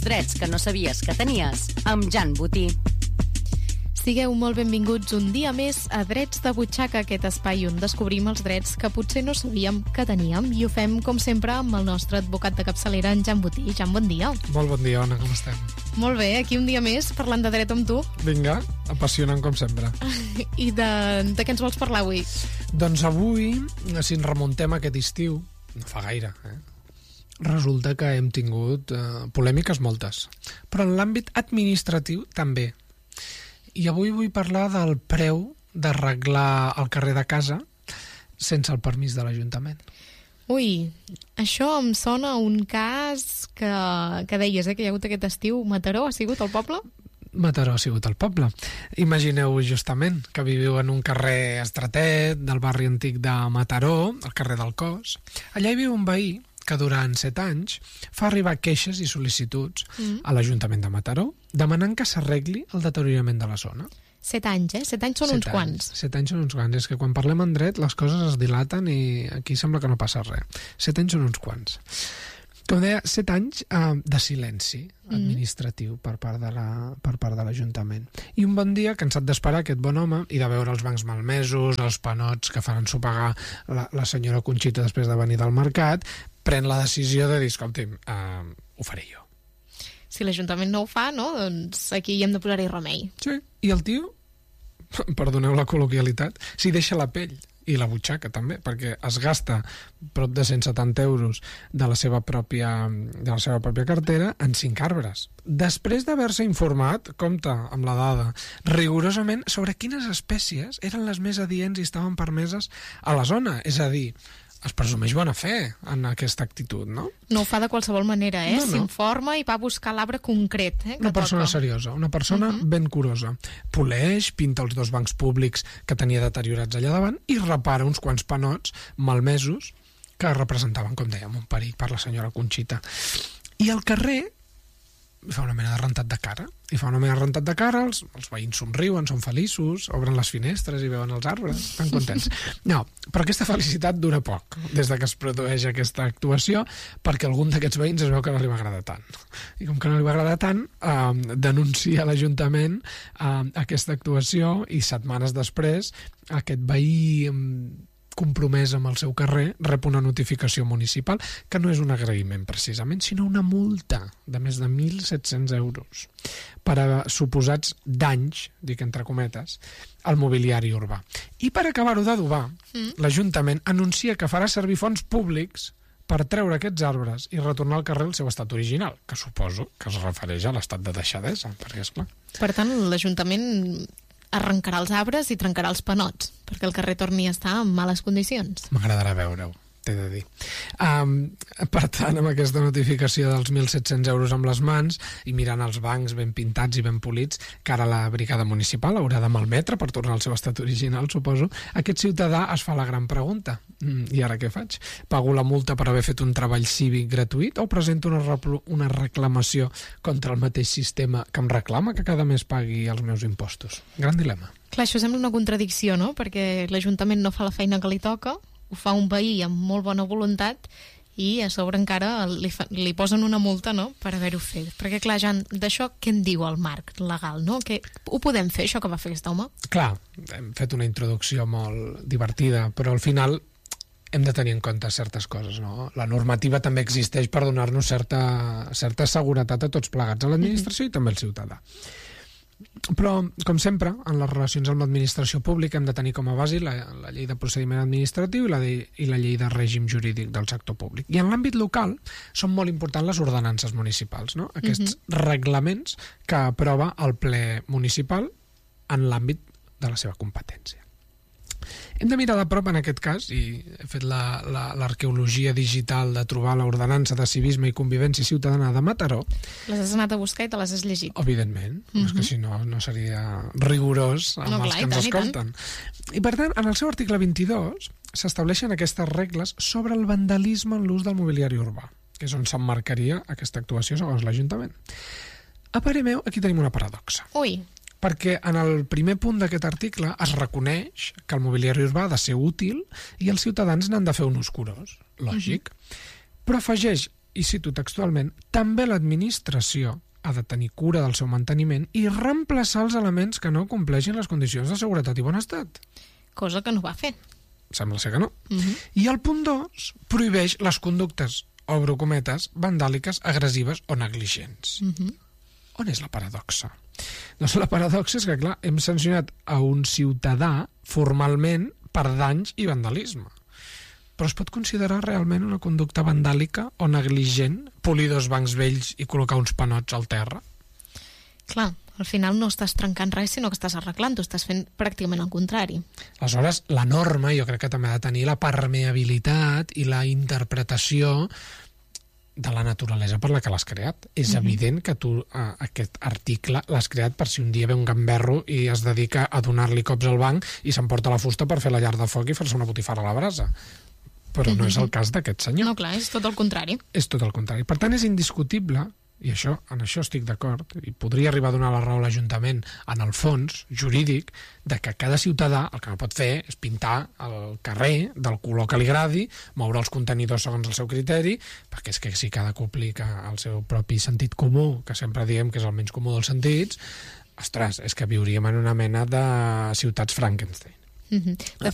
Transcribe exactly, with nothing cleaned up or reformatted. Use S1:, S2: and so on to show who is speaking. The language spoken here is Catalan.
S1: Drets que no sabies que tenies, amb Jan Botí.
S2: Sigueu molt benvinguts un dia més a Drets de Butxaca, aquest espai on descobrim els drets que potser no sabíem que teníem, i ho fem, com sempre, amb el nostre advocat de capçalera, en Jan Botí. Jan, bon dia.
S3: Molt bon dia, Ona, com estem?
S2: Molt bé, aquí un dia més, parlant de dret amb tu.
S3: Vinga, apassionant com sempre.
S2: I de, de què ens vols parlar avui?
S3: Doncs avui, si ens remuntem aquest estiu, no fa gaire, eh? Resulta que hem tingut eh, polèmiques moltes, però en l'àmbit administratiu també. I avui vull parlar del preu d'arreglar el carrer de casa sense el permís de l'Ajuntament.
S2: Ui, això em sona a un cas que, que deies, eh, que hi ha hagut aquest estiu. Mataró ha sigut el poble?
S3: Mataró ha sigut el poble. Imagineu justament que viviu en un carrer estretet del barri antic de Mataró, el carrer del Cos. Allà hi viu un veí que durant set anys fa arribar queixes i sol·licituds mm. a l'Ajuntament de Mataró demanant que s'arregli el deteriorament de la zona.
S2: Set anys, eh? Set anys són
S3: set
S2: uns
S3: anys.
S2: quants.
S3: Set anys són uns quants. És que quan parlem en dret les coses es dilaten i aquí sembla que no passa res. Set anys són uns quants. Com deia, set anys eh, de silenci administratiu mm. per part de la, per part de l'Ajuntament. I un bon dia, cansat d'esperar aquest bon home i de veure els bancs malmesos, els panots que faran sopegar la, la senyora Conxita després de venir del mercat, pren la decisió de dir, escolti'm, eh, ho faré jo.
S2: Si l'Ajuntament no ho fa, no? Doncs aquí hi hem de posar-hi remei.
S3: Sí, i el tio, perdoneu la col·loquialitat, s'hi deixa la pell i la butxaca també, perquè es gasta prop de cent setanta euros de la seva pròpia, de la seva pròpia cartera en cinc arbres. Després d'haver-se informat, compte amb la dada, rigorosament sobre quines espècies eren les més adients i estaven permeses a la zona. És a dir, es presumeix bona fe en aquesta actitud, no?
S2: No ho fa de qualsevol manera, eh?
S3: No, no.
S2: S'informa i va buscar l'arbre concret, eh?
S3: Una persona toca. seriosa, una persona uh-huh. ben curosa. Poleix, pinta els dos bancs públics que tenia deteriorats allà davant i repara uns quants panots malmesos que representaven, com dèiem, un perill per la senyora Conxita. I al carrer fa una mena de rentat de cara. I fa una mena de rentat de cara, els, els veïns somriuen, són feliços, obren les finestres i veuen els arbres, estan contents. No, però aquesta felicitat dura poc, des de que es produeix aquesta actuació, perquè algun d'aquests veïns es veu que no li va agradar tant. I com que no li va agradar tant, eh, denuncia a l'Ajuntament eh, aquesta actuació i setmanes després aquest veí eh, compromès amb el seu carrer, rep una notificació municipal, que no és un agraïment precisament, sinó una multa de més de mil set-cents euros per a suposats danys, dic entre cometes, al mobiliari urbà. I per acabar-ho d'adobar, mm. l'Ajuntament anuncia que farà servir fons públics per treure aquests arbres i retornar al carrer el seu estat original, que suposo que es refereix a l'estat de deixadesa, perquè és clar.
S2: Per tant, l'Ajuntament arrencarà els arbres i trencarà els panots, perquè el carrer torni a estar en males condicions.
S3: M'agradarà veure-ho, t'he de dir. Um, per tant, amb aquesta notificació dels mil set-cents euros amb les mans i mirant els bancs ben pintats i ben polits, que ara la brigada municipal haurà de malmetre per tornar al seu estat original, suposo, aquest ciutadà es fa la gran pregunta. Mm, I ara què faig? Pago la multa per haver fet un treball cívic gratuït o presento una, una reclamació contra el mateix sistema que em reclama que cada mes pagui els meus impostos? Gran dilema.
S2: Clar, això sembla una contradicció, no? Perquè l'Ajuntament no fa la feina que li toca, ho fa un veí amb molt bona voluntat i a sobre encara li, fa, li posen una multa, no?, per haver-ho fet. Perquè, clar, Jan, d'això què en diu el marc legal, no? Que ho podem fer, això que va fer aquest home?
S3: Clar, hem fet una introducció molt divertida, però al final hem de tenir en compte certes coses, no? La normativa també existeix per donar-nos certa, certa seguretat a tots plegats, a l'administració mm-hmm. i també al ciutadà. Però, com sempre, en les relacions amb l'administració pública hem de tenir com a base la, la llei de procediment administratiu i la, de, i la llei de règim jurídic del sector públic. I en l'àmbit local són molt importants les ordenances municipals, no? Aquests mm-hmm. reglaments que aprova el ple municipal en l'àmbit de la seva competència. Hem de mirar de prop en aquest cas, i he fet l'arqueologia la, la, digital de trobar l'ordenança de civisme i convivència ciutadana de Mataró.
S2: Les has anat a buscar i te les has llegit.
S3: Evidentment, mm-hmm. és que si no, no seria rigorós amb no, els clar, que ens tant, escolten. I, I per tant, en el seu article vint-i-dos s'estableixen aquestes regles sobre el vandalisme en l'ús del mobiliari urbà, que és on s'emmarcaria aquesta actuació segons l'Ajuntament. A parer meu, aquí tenim una paradoxa.
S2: Ui.
S3: Perquè en el primer punt d'aquest article es reconeix que el mobiliari urbà ha de ser útil i els ciutadans n'han de fer un ús curós, lògic, uh-huh. però afegeix i cito textualment, també l'administració ha de tenir cura del seu manteniment i reemplaçar els elements que no compleixin les condicions de seguretat i bon estat.
S2: Cosa que no va fer.
S3: Sembla ser que no.
S2: Uh-huh.
S3: I el punt dos prohibeix les conductes, obro cometes, vandàliques, agressives o negligents.
S2: Uh-huh.
S3: On és la paradoxa? Doncs la paradoxa és que, clar, hem sancionat a un ciutadà formalment per danys i vandalisme. Però es pot considerar realment una conducta vandàlica o negligent polir dos bancs vells i col·locar uns panots al terra?
S2: Clar, al final no estàs trencant res, sinó que estàs arreglant, tu estàs fent pràcticament el contrari. Aleshores,
S3: la norma jo crec que també ha de tenir la permeabilitat i la interpretació de la naturalesa per la que l'has creat. És uh-huh. evident que tu eh, aquest article l'has creat per si un dia ve un gamberro i es dedica a donar-li cops al banc i s'emporta la fusta per fer la llar de foc i fer-se una botifarra a la brasa. Però no és el cas d'aquest senyor.
S2: No, clar, és tot el contrari.
S3: És tot el contrari. Per tant, és indiscutible, i això, en això estic d'acord, i podria arribar a donar la raó a l'Ajuntament en el fons jurídic, de que cada ciutadà el que no pot fer és pintar el carrer del color que li agradi, moure els contenidors segons el seu criteri, perquè és que si cada aplica el seu propi sentit comú, que sempre diem que és el menys comú dels sentits, ostres, és que viuríem en una mena de ciutats Frankenstein.
S2: Mm-hmm.